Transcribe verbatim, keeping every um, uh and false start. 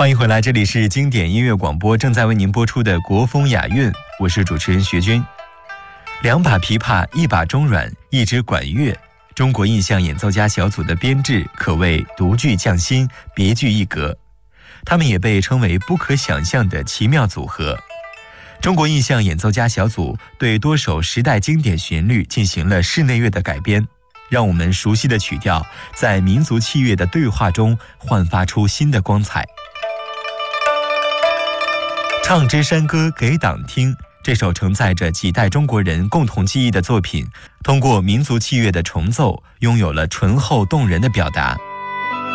欢迎回来，这里是经典音乐广播，正在为您播出的国风雅韵，我是主持人学军。两把琵琶，一把中阮，一支管乐，中国印象演奏家小组的编制可谓独具匠心，别具一格。他们也被称为不可想象的奇妙组合。中国印象演奏家小组对多首时代经典旋律进行了室内乐的改编，让我们熟悉的曲调在民族器乐的对话中焕发出新的光彩。唱支山歌给党听，这首承载着几代中国人共同记忆的作品，通过民族器乐的重奏，拥有了醇厚动人的表达。